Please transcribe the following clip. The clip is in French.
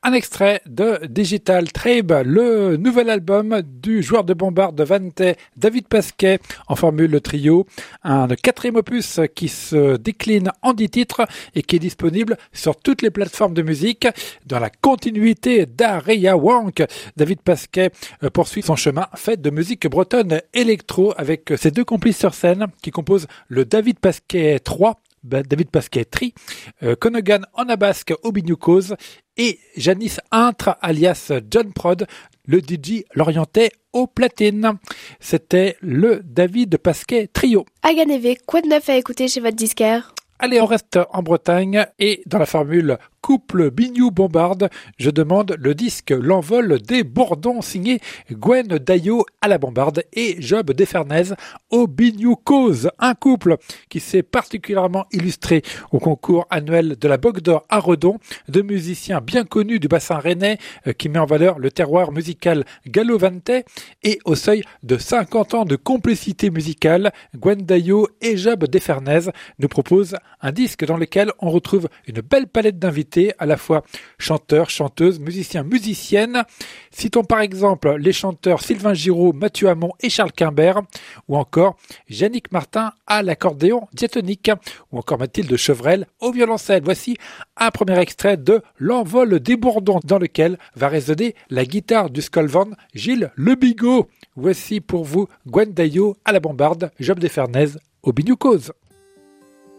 Un extrait de Digital Tribe, le nouvel album du joueur de bombarde Vante, David Pasquet, en formule trio. Un quatrième opus qui se décline en 10 titres et qui est disponible sur toutes les plateformes de musique. Dans la continuité d'Aria Wank, David Pasquet poursuit son chemin fait de musique bretonne électro avec ses deux complices sur scène qui composent le David Pasquet 3, David Pasquet Tri, Conogan Onabasque au Bignoucos et Janice Intre alias John Prod, le DJ l'orientait au platine. C'était le David Pasquet Trio. Aganeve, quoi de neuf à écouter chez votre disquaire? Allez, on reste en Bretagne et dans la formule couple Bignou-Bombarde, je demande le disque L'envol des Bourdons signé Gwen Daillot à la bombarde et Job Desfernez au Bignou Cause. Un couple qui s'est particulièrement illustré au concours annuel de la Bogue d'Or à Redon, de musiciens bien connus du bassin rennais qui met en valeur le terroir musical gallo-vantais et au seuil de 50 ans de complicité musicale, Gwen Daillot et Job Desfernez nous proposent un disque dans lequel on retrouve une belle palette d'invités, à la fois chanteurs, chanteuses, musiciens, musiciennes. Citons par exemple les chanteurs Sylvain Giraud, Mathieu Hamon et Charles Quimbert, ou encore Yannick Martin à l'accordéon diatonique, ou encore Mathilde Chevrel au violoncelle. Voici un premier extrait de L'envol des Bourdons, dans lequel va résonner la guitare du Skolvan Gilles Le Bigot. Voici pour vous Gwen Daillot à la bombarde, Job Desfernez au Bignou Cause.